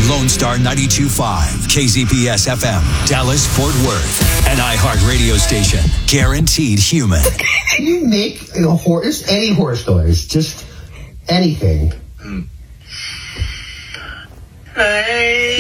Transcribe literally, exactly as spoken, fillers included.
Lone Star ninety-two point five, K Z P S F M, Dallas, Fort Worth, an iHeart radio station. Guaranteed human. Can you make a horse, any horse noise, just anything? Hey.